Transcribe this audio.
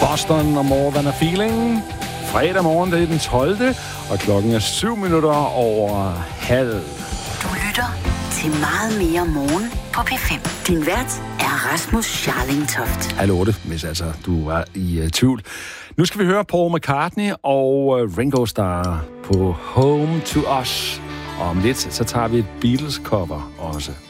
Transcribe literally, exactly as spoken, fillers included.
Boston og More Than a Feeling. Fredag morgen, det er den tolvte og klokken er syv minutter over halv. Du lytter til Meget mere morgen på P fem. Din vært er Rasmus Scharling Toft. Halv otte, hvis altså du var i uh, tvivl. Nu skal vi høre Paul McCartney og uh, Ringo Starr på Home to Us. Og om lidt, så tager vi et Beatles-cover også.